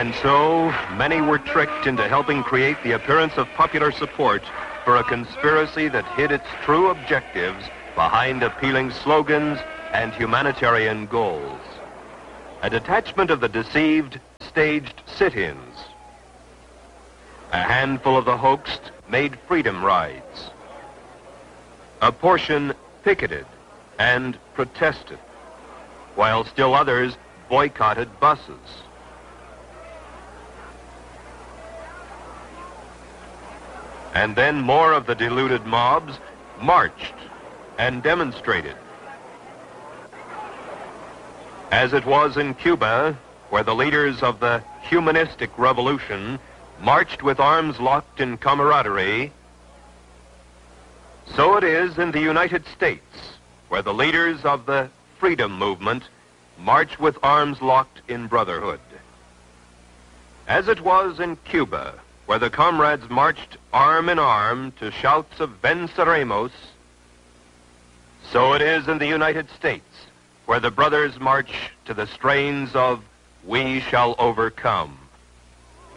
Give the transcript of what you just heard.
And so, many were tricked into helping create the appearance of popular support for a conspiracy that hid its true objectives behind appealing slogans and humanitarian goals. A detachment of the deceived staged sit-ins. A handful of the hoaxed made freedom rides. A portion picketed and protested, while still others boycotted buses. And then more of the deluded mobs marched and demonstrated. As it was in Cuba, where the leaders of the humanistic revolution marched with arms locked in camaraderie, so it is in the United States, where the leaders of the freedom movement march with arms locked in brotherhood. As it was in Cuba, where the comrades marched arm in arm to shouts of Venceremos, so it is in the United States, where the brothers march to the strains of We Shall Overcome.